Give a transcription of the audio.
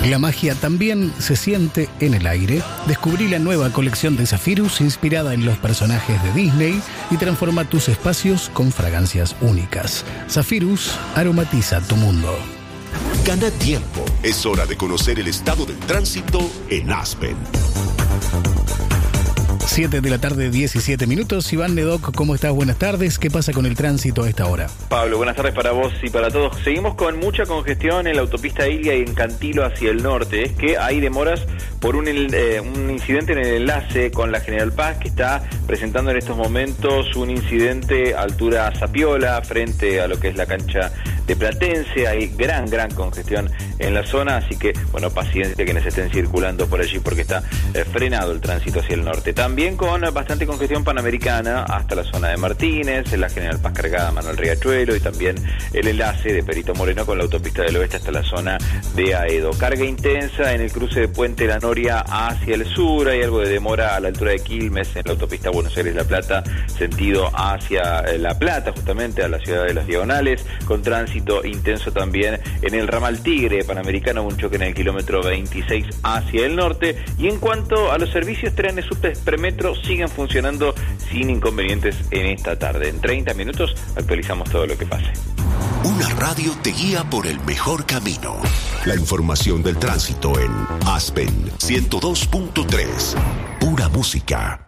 La magia también se siente en el aire. Descubrí la nueva colección de Zephyrus inspirada en los personajes de Disney y transforma tus espacios con fragancias únicas. Zephyrus aromatiza tu mundo. Gana tiempo. Es hora de conocer el estado del tránsito en Aspen. 7 de la tarde, 17 minutos. Iván Nedoc, ¿cómo estás? Buenas tardes. ¿Qué pasa con el tránsito a esta hora? Pablo, buenas tardes para vos y para todos. Seguimos con mucha congestión en la autopista Ilia y en Cantilo hacia el norte. Es que hay demoras por un incidente en el enlace con la General Paz, que está presentando en estos momentos un incidente a altura Zapiola, frente a lo que es la cancha de Platense. Hay gran congestión en la zona, así que, bueno, paciencia quienes estén circulando por allí porque está frenado el tránsito hacia el norte. También con bastante congestión panamericana hasta la zona de Martínez, en la General Paz cargada Manuel Riachuelo y también el enlace de Perito Moreno con la autopista del oeste hasta la zona de Aedo. Carga intensa en el cruce de Puente La Noria hacia el sur, hay algo de demora a la altura de Quilmes en la autopista Buenos Aires-La Plata, sentido hacia La Plata, justamente a la ciudad de las Diagonales, con tránsito intenso también en el ramal Tigre Panamericano, un choque en el kilómetro 26 hacia el norte. Y en cuanto a los servicios, trenes, subtes, premetro siguen funcionando sin inconvenientes en esta tarde. En 30 minutos actualizamos todo lo que pase. Una radio te guía por el mejor camino. La información del tránsito en Aspen 102.3. Pura música.